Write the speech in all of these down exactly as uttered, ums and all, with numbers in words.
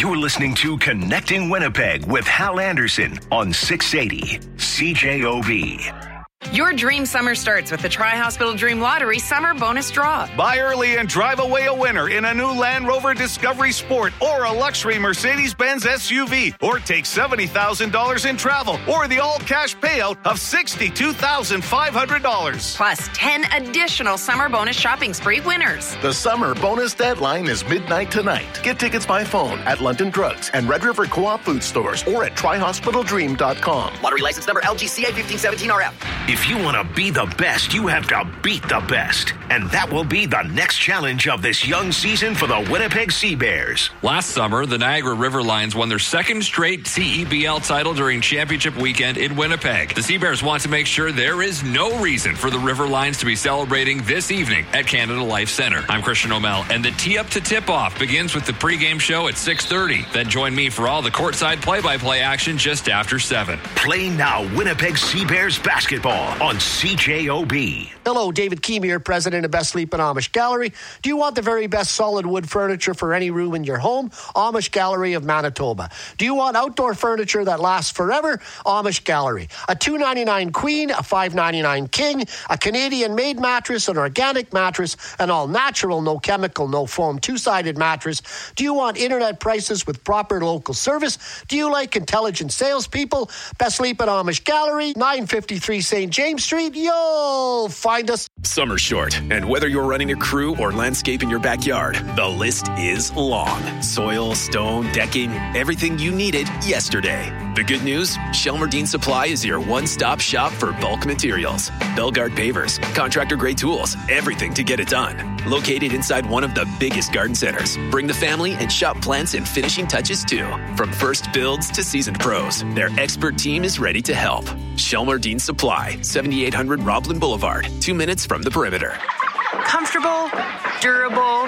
You're listening to Connecting Winnipeg with Hal Anderson on six eighty C J O V. Your dream summer starts with the Tri-Hospital Dream Lottery Summer Bonus Draw. Buy early and drive away a winner in a new Land Rover Discovery Sport or a luxury Mercedes-Benz S U V, or take seventy thousand dollars in travel or the all-cash payout of sixty-two thousand five hundred dollars. Plus ten additional summer bonus shopping spree winners. The summer bonus deadline is midnight tonight. Get tickets by phone at London Drugs and Red River Co-op food stores or at tri hospital dream dot com. Lottery license number L G C A fifteen seventeen R F. If you want to be the best, you have to beat the best. And that will be the next challenge of this young season for the Winnipeg Sea Bears. Last summer, the Niagara River Lions won their second straight C E B L title during championship weekend in Winnipeg. The Sea Bears want to make sure there is no reason for the River Lions to be celebrating this evening at Canada Life Centre. I'm Christian O'Mell, and the tee up to tip-off begins with the pregame show at six thirty. Then join me for all the courtside play-by-play action just after seven. Play now Winnipeg Sea Bears basketball on C J O B. Hello, David Keem here, president of Best Sleep and Amish Gallery. Do you want the very best solid wood furniture for any room in your home? Amish Gallery of Manitoba. Do you want outdoor furniture that lasts forever? Amish Gallery. A two ninety-nine queen, a five ninety-nine king, a Canadian-made mattress, an organic mattress, an all-natural, no chemical, no foam, two-sided mattress. Do you want internet prices with proper local service? Do you like intelligent salespeople? Best Sleep and Amish Gallery, nine fifty-three Saint James Street. You'll find us. Summer's short, and whether you're running a crew or landscape in your backyard, the list is long. Soil, stone, decking, everything you needed yesterday. The good news? Shelmerdine Supply is your one-stop shop for bulk materials. Belgard pavers, contractor-grade tools, everything to get it done. Located inside one of the biggest garden centers. Bring the family and shop plants and finishing touches too. From first builds to seasoned pros, their expert team is ready to help. Shelmerdine Supply, seventy-eight hundred Roblin Boulevard, two minutes from the perimeter. Comfortable, durable,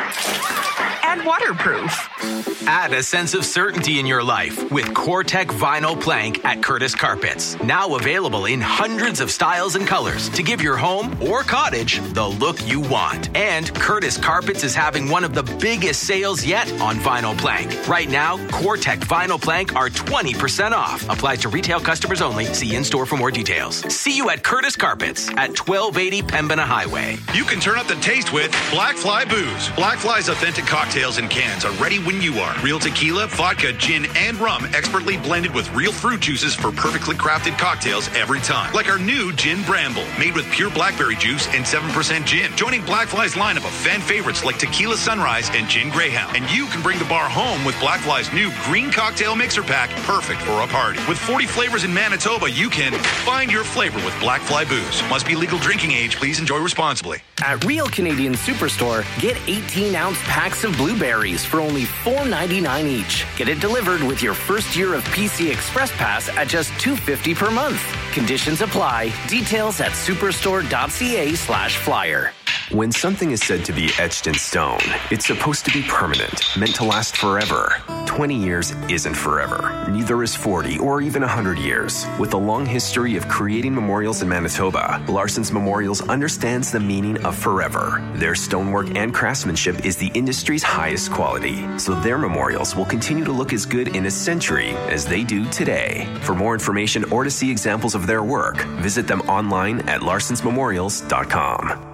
and waterproof. Add a sense of certainty in your life with CoreTech Vinyl Plank at Curtis Carpets. Now available in hundreds of styles and colors to give your home or cottage the look you want. And Curtis Carpets is having one of the biggest sales yet on vinyl plank. Right now, CoreTech Vinyl Plank are twenty percent off. Applies to retail customers only. See in-store for more details. See you at Curtis Carpets at twelve eighty Pembina Highway. You can turn up the taste with Black Fly Booze. Black Fly's authentic cocktails and cans are ready when you are. Real tequila, vodka, gin, and rum expertly blended with real fruit juices for perfectly crafted cocktails every time. Like our new Gin Bramble, made with pure blackberry juice and seven percent gin. Joining Black Fly's lineup of fan favorites like Tequila Sunrise and Gin Greyhound. And you can bring the bar home with Black Fly's new Green Cocktail Mixer Pack, perfect for a party. With forty flavors in Manitoba, you can find your flavor with Black Fly Booze. Must be legal drinking age. Please enjoy responsibly. At Real Canadian Superstore, get eighteen-ounce packs of blueberries for only four ninety-nine each. Get it delivered with your first year of P C Express Pass at just two fifty per month. Conditions apply. Details at superstore.ca slash flyer. When something is said to be etched in stone, it's supposed to be permanent, meant to last forever. twenty years isn't forever. Neither is forty or even one hundred years. With a long history of creating memorials in Manitoba, Larson's Memorials understands the meaning of forever. Their stonework and craftsmanship is the industry's highest quality, so their memorials will continue to look as good in a century as they do today. For more information or to see examples of their work, visit them online at larsons memorials dot com.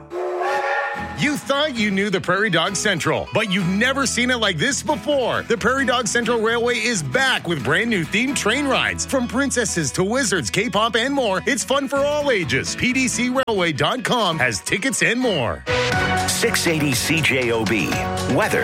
You thought you knew the Prairie Dog Central, but you've never seen it like this before. The Prairie Dog Central Railway is back with brand new themed train rides. From princesses to wizards, K-pop, and more, it's fun for all ages. P D C railway dot com has tickets and more. six eighty C J O B. Weather.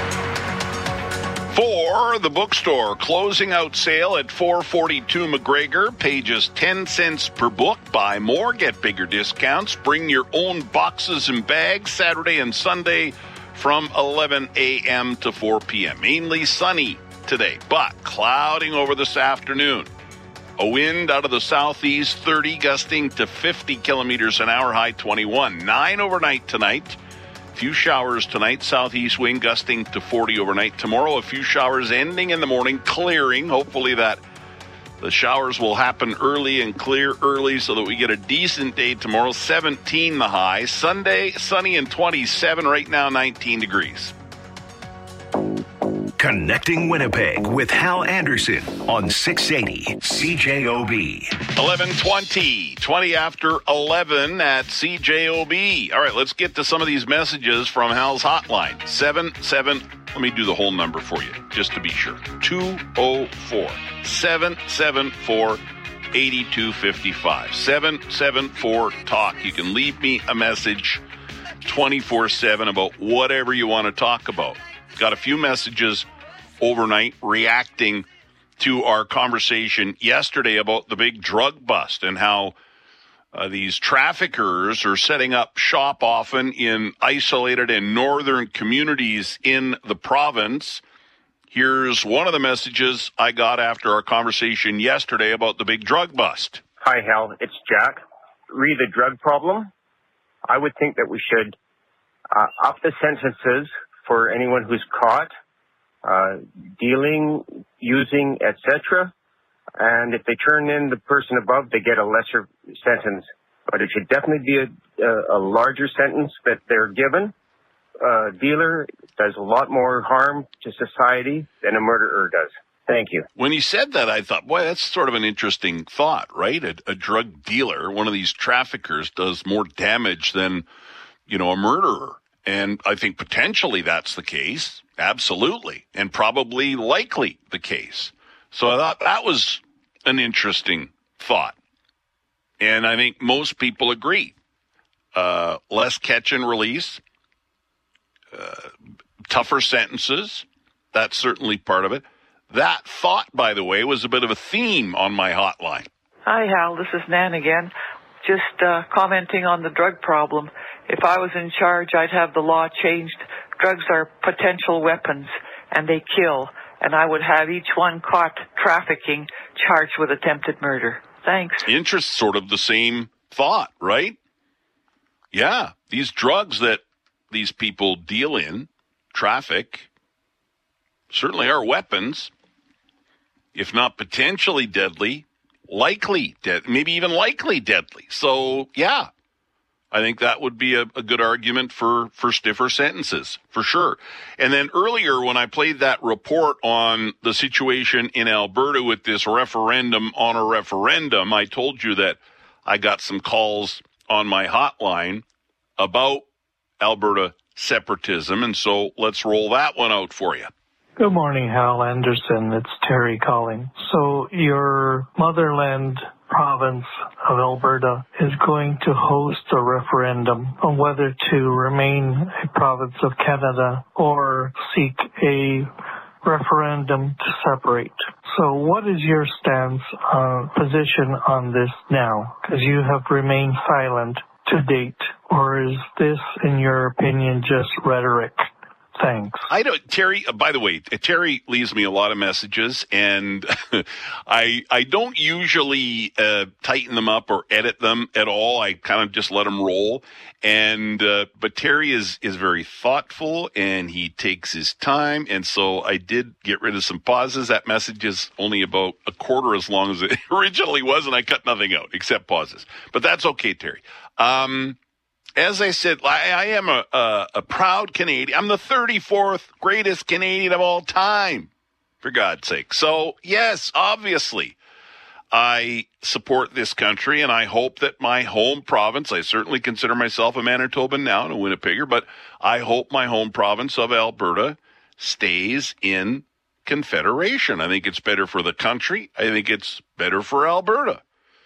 For the bookstore, closing out sale at four forty-two McGregor, pages ten cents per book. Buy more, get bigger discounts. Bring your own boxes and bags Saturday and Sunday from eleven a.m. to four p.m. Mainly sunny today, but clouding over this afternoon. A wind out of the southeast, thirty, gusting to fifty kilometers an hour, high twenty-one. nine overnight tonight. Few showers tonight, southeast wind gusting to forty overnight. Tomorrow, a few showers ending in the morning, clearing. Hopefully that the showers will happen early and clear early so that we get a decent day tomorrow. seventeen the high. Sunday, sunny and twenty-seven. Right now, nineteen degrees. Connecting Winnipeg with Hal Anderson on six eighty C J O B. eleven twenty, twenty after eleven at C J O B. All right, let's get to some of these messages from Hal's hotline. seven seven, let me do the whole number for you, just to be sure. two oh four, seven seven four, eight two five five. seven seven four, talk. You can leave me a message twenty-four seven about whatever you want to talk about. Got a few messages overnight reacting to our conversation yesterday about the big drug bust and how uh, these traffickers are setting up shop often in isolated and northern communities in the province. Here's one of the messages I got after our conversation yesterday about the big drug bust. Hi, Hal. It's Jack. Re the drug problem. I would think that we should uh, up the sentences for anyone who's caught uh, dealing, using, et cetera. And if they turn in the person above, they get a lesser sentence. But it should definitely be a, a, a larger sentence that they're given. A dealer does a lot more harm to society than a murderer does. Thank you. When he said that, I thought, boy, that's sort of an interesting thought, right? A, a drug dealer, one of these traffickers, does more damage than, you know, a murderer. And I think potentially that's the case. Absolutely. And probably likely the case. So I thought that was an interesting thought. And I think most people agree. Uh, less catch and release, uh, tougher sentences. That's certainly part of it. That thought, by the way, was a bit of a theme on my hotline. Hi, Hal. This is Nan again. Just uh, commenting on the drug problem. If I was in charge, I'd have the law changed. Drugs are potential weapons, and they kill. And I would have each one caught trafficking charged with attempted murder. Thanks. Interest, sort of the same thought, right? Yeah, these drugs that these people deal in, traffic, certainly are weapons, if not potentially deadly, likely dead, maybe even likely deadly. So, yeah, I think that would be a, a good argument for, for stiffer sentences, for sure. And then earlier when I played that report on the situation in Alberta with this referendum on a referendum, I told you that I got some calls on my hotline about Alberta separatism, and so let's roll that one out for you. Good morning, Hal Anderson. It's Terry calling. So your motherland province of Alberta is going to host a referendum on whether to remain a province of Canada or seek a referendum to separate. So what is your stance, uh, position on this now? Because you have remained silent to date. Or is this, in your opinion, just rhetoric? Thanks. I don't, Terry, uh, by the way, Terry leaves me a lot of messages, and I I don't usually uh, tighten them up or edit them at all. I kind of just let them roll. And uh, but Terry is, is very thoughtful, and he takes his time. And so I did get rid of some pauses. That message is only about a quarter as long as it originally was, and I cut nothing out except pauses. But that's okay, Terry. Um As I said, I, I am a, a, a proud Canadian. I'm the thirty-fourth greatest Canadian of all time, for God's sake. So, yes, obviously, I support this country, and I hope that my home province, I certainly consider myself a Manitoban now and a Winnipegger, but I hope my home province of Alberta stays in Confederation. I think it's better for the country. I think it's better for Alberta.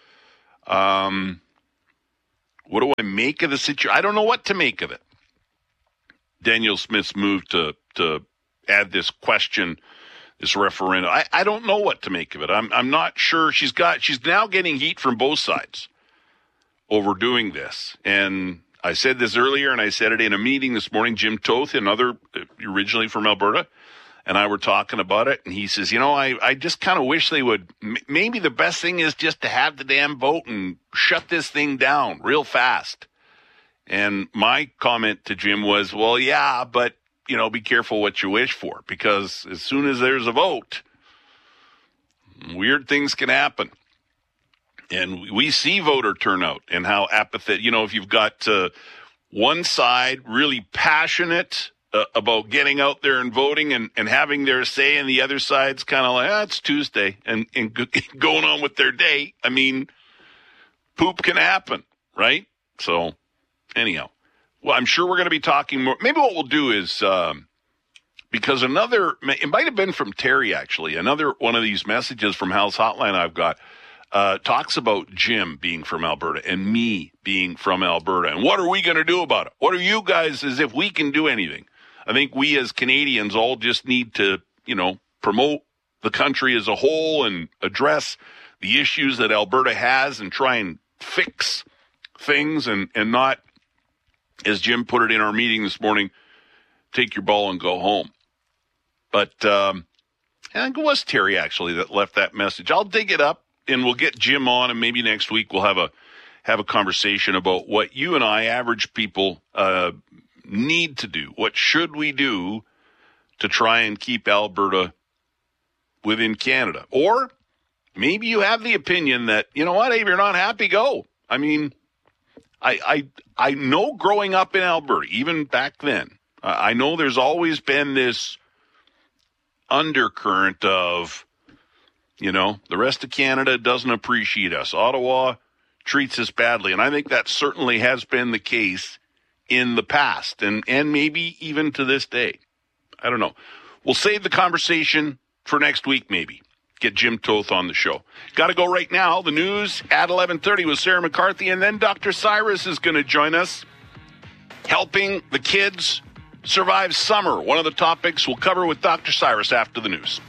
Um... What do I make of the situation? I don't know what to make of it. Daniel Smith's move to to add this question, this referendum. I, I don't know what to make of it. I'm I'm not sure. She's got she's now getting heat from both sides over doing this. And I said this earlier, and I said it in a meeting this morning. Jim Toth, another originally from Alberta, and I were talking about it, and he says, you know, I, I just kind of wish they would, m- maybe the best thing is just to have the damn vote and shut this thing down real fast. And my comment to Jim was, well, yeah, but, you know, be careful what you wish for, because as soon as there's a vote, weird things can happen. And we see voter turnout and how apathetic, you know, if you've got uh, one side really passionate uh, about getting out there and voting and, and having their say, and the other side's kind of like, ah, it's Tuesday, and, and going on with their day. I mean, poop can happen, right? So, anyhow, well, I'm sure we're going to be talking more. Maybe what we'll do is, um, because another, it might have been from Terry, actually, another one of these messages from Hal's Hotline I've got, uh, talks about Jim being from Alberta and me being from Alberta. And what are we going to do about it? What are you guys, as if we can do anything? I think we as Canadians all just need to, you know, promote the country as a whole and address the issues that Alberta has and try and fix things and, and not, as Jim put it in our meeting this morning, take your ball and go home. But um, I think it was Terry, actually, that left that message. I'll dig it up, and we'll get Jim on, and maybe next week we'll have a have a conversation about what you and I, average people, uh, need to do. What should we do to try and keep Alberta within Canada? Or maybe you have the opinion that, you know what, if you're not happy, go. I mean, I I I know growing up in Alberta, even back then, uh, I know there's always been this undercurrent of, you know, the rest of Canada doesn't appreciate us. Ottawa treats us badly. And I think that certainly has been the case in the past and, and maybe even to this day. I don't know. We'll save the conversation for next week, maybe. Get Jim Toth on the show. Got to go right now. The news at eleven thirty with Sarah McCarthy. And then Doctor Cyrus is going to join us, helping the kids survive summer. One of the topics we'll cover with Doctor Cyrus after the news.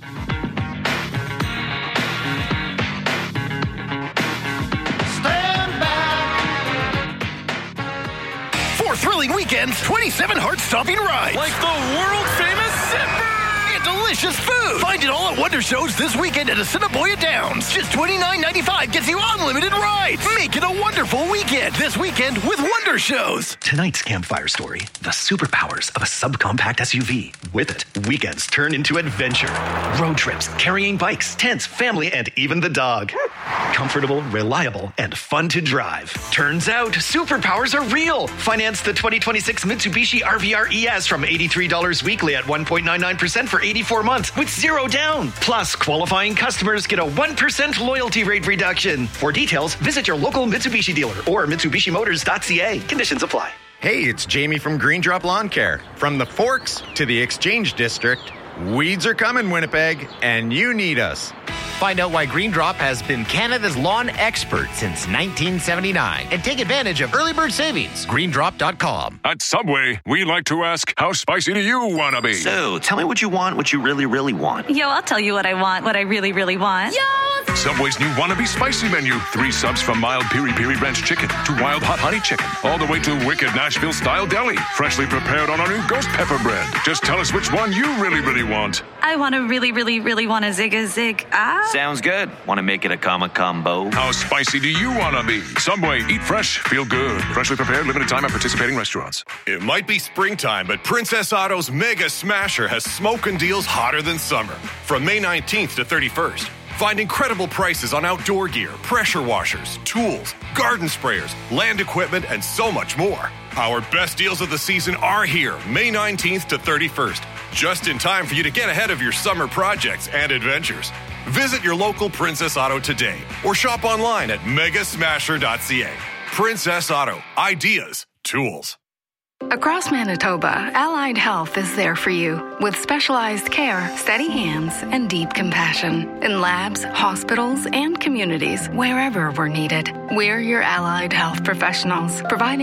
Four thrilling weekends, twenty-seven heart-stopping rides. Like the world-famous Zipper! And delicious food. Find it all at Wonder Shows this weekend at Assiniboia Downs. Just twenty-nine ninety-five gets you unlimited rides. Make it a wonderful weekend this weekend with Wonder Shows. Tonight's campfire story, the superpowers of a subcompact S U V. With it, weekends turn into adventure. Road trips, carrying bikes, tents, family, and even the dog. Comfortable, reliable, and fun to drive. Turns out, superpowers are real. Finance the twenty twenty-six Mitsubishi R V R E S from eighty-three dollars weekly at one point nine nine percent for eighty-four months with zero down. Plus, qualifying customers get a one percent loyalty rate reduction. For details, visit your local Mitsubishi dealer or Mitsubishi Motors dot C A. Conditions apply. Hey, it's Jamie from Green Drop Lawn Care. From the Forks to the Exchange District, weeds are coming, Winnipeg, and you need us. Find out why Green Drop has been Canada's lawn expert since nineteen seventy-nine and take advantage of early bird savings. green drop dot com. At Subway, we like to ask, how spicy do you want to be? So, tell me what you want, what you really, really want. Yo, I'll tell you what I want, what I really, really want. Yo! Subway's new Wannabe Spicy menu. Three subs from mild Piri Piri Ranch chicken to wild hot honey chicken. All the way to wicked Nashville-style deli. Freshly prepared on our new ghost pepper bread. Just tell us which one you really, really want. I want to really, really, really want a zig a zig. Ah. Sounds good. Want to make it a comma combo? How spicy do you want to be? Subway, eat fresh, feel good. Freshly prepared, limited time at participating restaurants. It might be springtime, but Princess Auto's Mega Smasher has smoking deals hotter than summer. From May nineteenth to thirty-first, find incredible prices on outdoor gear, pressure washers, tools, garden sprayers, land equipment, and so much more. Our best deals of the season are here, May nineteenth to thirty-first, just in time for you to get ahead of your summer projects and adventures. Visit your local Princess Auto today or shop online at mega smasher dot c a. Princess Auto. Ideas. Tools. Across Manitoba, Allied Health is there for you with specialized care, steady hands, and deep compassion in labs, hospitals, and communities wherever we're needed. We're your Allied Health professionals, providing